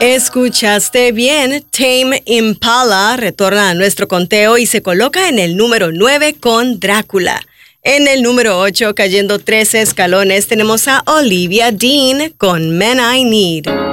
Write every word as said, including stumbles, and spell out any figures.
Escuchaste bien, Tame Impala retorna a nuestro conteo y se coloca en el número nueve con Drácula. En el número ocho, cayendo trece escalones, tenemos a Olivia Dean con Men I Need.